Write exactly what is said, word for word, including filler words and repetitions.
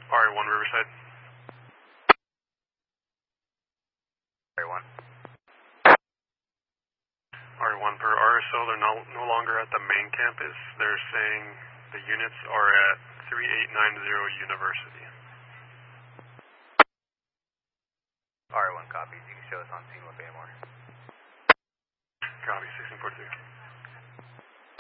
R one Riverside. R one. R one per R S O, they're no, no longer at the main campus. They're saying the units are at three eight nine zero University. R one copies. You can show us on scene with A M R. Copy, sixteen forty-two.